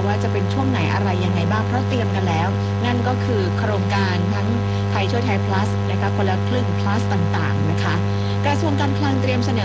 ว่าจะเป็นช่วงไหนอะไรยังไงบ้างเพราะเตรียมกันแล้วนั่นก็คือโครงการทั้งไทยช่วยไทย plus นะคะคนละครึ่ง plus ต่างๆนะคะกระทรวงการคลังเตรียมเสนอ